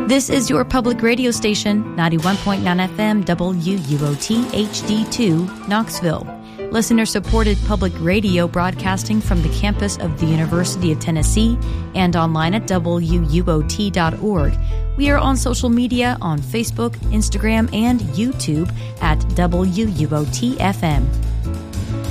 This is your public radio station, 91.9 FM WUOT HD2, Knoxville. Listener-supported public radio broadcasting from the campus of the University of Tennessee and online at WUOT.org. We are on social media on Facebook, Instagram, and YouTube at WUOT FM.